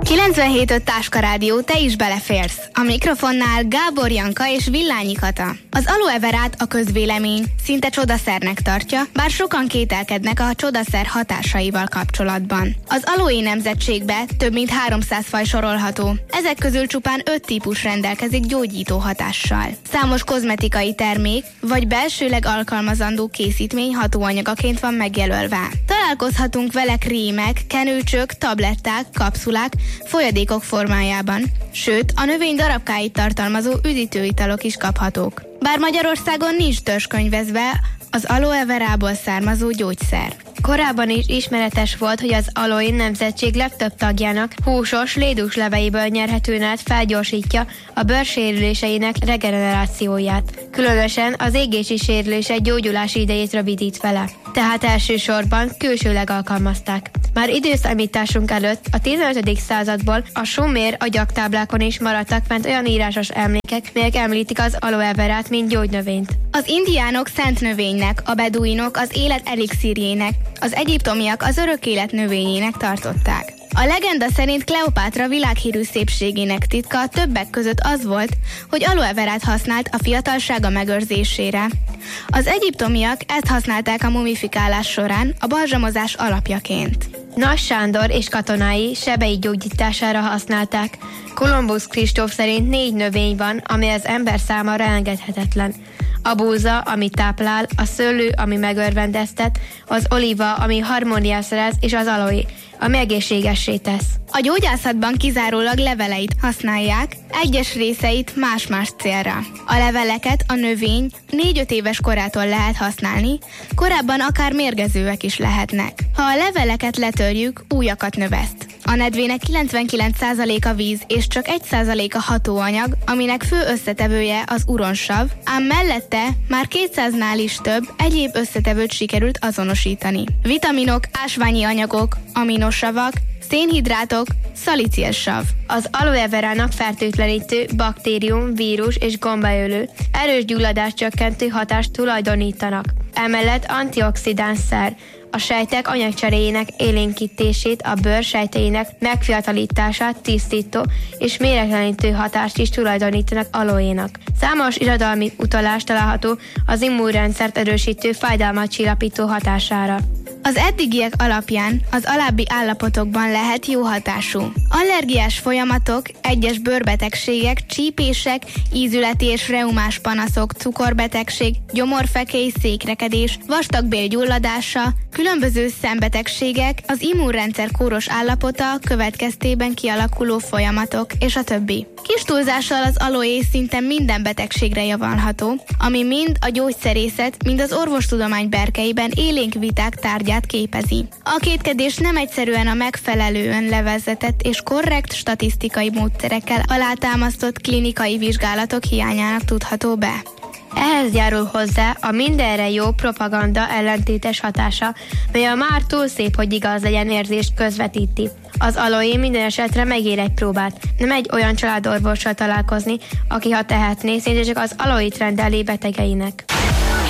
97.5 Táska Rádió, te is beleférsz. A mikrofonnál Gábor Janka és Villányi Kata. Az aloe verát a közvélemény szinte csodaszernek tartja, bár sokan kételkednek a csodaszer hatásaival kapcsolatban. Az aloe nemzetségbe több mint 300 faj sorolható. Ezek közül csupán 5 típus rendelkezik gyógyító hatással. Számos kozmetikai termék vagy belsőleg alkalmazandó készítmény hatóanyagaként van megjelölve. Találkozhatunk vele krémek, kenőcsök, tabletták, kapszulák, folyadékok formájában, sőt, a növény darabkáit tartalmazó üdítőitalok is kaphatók. Bár Magyarországon nincs törzskönyvezve az aloe verából származó gyógyszer. Korábban is ismeretes volt, hogy az aloe nemzetség legtöbb tagjának húsos, lédús leveiből nyerhető nát felgyorsítja a bőrsérüléseinek regenerációját. Különösen az égési sérülések gyógyulási idejét rövidít vele. Tehát elsősorban külsőleg alkalmazták. Már időszámításunk előtt a 15. századból a sumér agyagtáblákon is maradtak fent olyan írásos emlékek, melyek említik az aloe verát, mint gyógynövényt. Az indiánok szent növénynek, a beduinok az élet elixírjének, az egyiptomiak az örök élet növényének tartották. A legenda szerint Kleopátra világhírű szépségének titka többek között az volt, hogy aloe verát használt a fiatalsága megőrzésére. Az egyiptomiak ezt használták a mumifikálás során a balzsamozás alapjaként. Nagy Sándor és katonái sebei gyógyítására használták. Kolumbusz Kristóf szerint 4 növény van, ami az ember számára elengedhetetlen. A búza, ami táplál, a szőlő, ami megörvendeztet, az olíva, ami harmóniát szerez, és az aloe, ami egészségessé tesz. A gyógyászatban kizárólag leveleit használják, egyes részeit más-más célra. A leveleket a növény 4-5 éves korától lehet használni, korábban akár mérgezőek is lehetnek. Ha a leveleket letörjük, újakat növeszt. A nedvének 99% a víz és csak 1% a hatóanyag, aminek fő összetevője az uronsav, ám mellette már 200-nál is több egyéb összetevőt sikerült azonosítani. Vitaminok, ásványi anyagok, aminosavak, szénhidrátok, szalicilsav. Az aloe verának fertőtlenítő, baktérium, vírus és gombaölő, erős gyulladást csökkentő hatást tulajdonítanak. Emellett antioxidánsszer, a sejtek anyagcseréjének élénkítését, a bőr sejteinek megfiatalítását tisztító és méregtelenítő hatást is tulajdonítanak aloénak. Számos irodalmi utalás található az immunrendszert erősítő, fájdalmat csillapító hatására. Az eddigiek alapján az alábbi állapotokban lehet jó hatású. Allergiás folyamatok, egyes bőrbetegségek, csípések, ízületi és reumás panaszok, cukorbetegség, gyomorfekély, székrekedés, vastagbél gyulladása, különböző szembetegségek, az immunrendszer kóros állapota következtében kialakuló folyamatok, és a többi. Kis túlzással az aloe szinte minden betegségre javalható, ami mind a gyógyszerészet, mind az orvostudomány berkeiben élénk viták tárgyát képezi. A kétkedés nem egyszerűen a megfelelően levezetett és korrekt statisztikai módszerekkel alátámasztott klinikai vizsgálatok hiányának tudható be. Ehhez járul hozzá a mindenre jó propaganda ellentétes hatása, mely a már túl szép, hogy igaz legyen érzést közvetíti. Az aloe minden esetre megér egy próbát. Nem egy olyan családorvossal találkozni, aki ha tehetné, szinte csak az aloe-t rendeli betegeinek.